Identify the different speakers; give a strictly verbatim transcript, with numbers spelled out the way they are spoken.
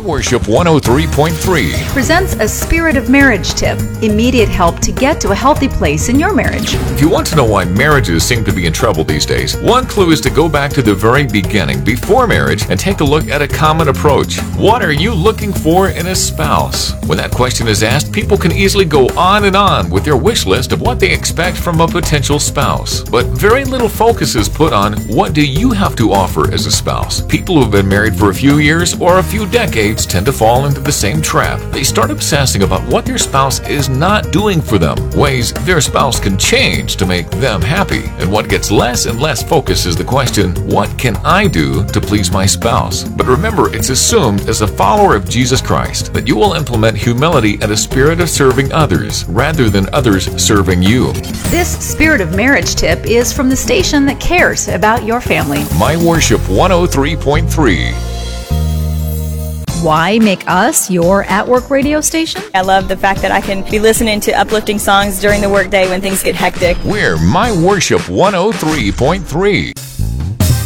Speaker 1: Worship one oh three point three
Speaker 2: presents a Spirit of Marriage tip, immediate help to get to a healthy place in your marriage.
Speaker 1: If you want to know why marriages seem to be in trouble these days, one clue is to go back to the very beginning, before marriage, and take a look at a common approach. What are you looking for in a spouse? When that question is asked, people can easily go on and on with their wish list of what they expect from a potential spouse. But very little focus is put on what do you have to offer as a spouse. People who have been married for a few years or a few decades tend to fall into the same trap. They start obsessing about what their spouse is not doing for them, ways their spouse can change to make them happy. And what gets less and less focus is the question, what can I do to please my spouse? But remember, it's assumed as a follower of Jesus Christ that you will implement humility and a spirit of serving others rather than others serving you.
Speaker 2: This Spirit of Marriage tip is from the station that cares about your family.
Speaker 1: My Worship one oh three point three.
Speaker 2: Why make us your at-work radio station?
Speaker 3: I love the fact that I can be listening to uplifting songs during the workday when things get hectic.
Speaker 1: We're My Worship one oh three point three.